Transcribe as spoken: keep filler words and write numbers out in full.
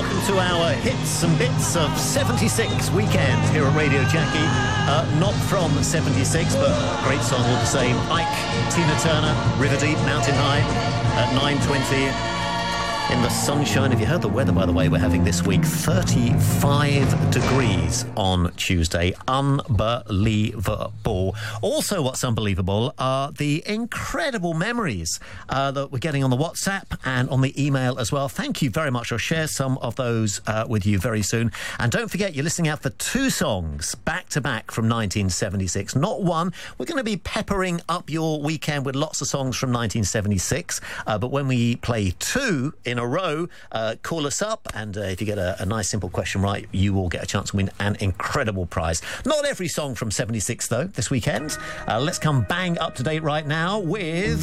welcome to our hits and bits of seventy-six weekend here at Radio Jackie. Uh, not from seventy-six, but great song all the same. Ike, Tina Turner, River Deep, Mountain High at nine twenty. In the sunshine. Have you heard the weather, by the way, we're having this week? thirty-five degrees on Tuesday. Unbelievable. Also, what's unbelievable are the incredible memories uh, that we're getting on the WhatsApp and on the email as well. Thank you very much. I'll share some of those uh, with you very soon. And don't forget, you're listening out for two songs back-to-back from nineteen seventy-six. Not one. We're going to be peppering up your weekend with lots of songs from nineteen seventy-six. Uh, but when we play two in a row, uh, call us up, and uh, if you get a, a nice simple question right, you will get a chance to win an incredible prize. Not every song from seventy-six though this weekend. Uh, let's come bang up to date right now with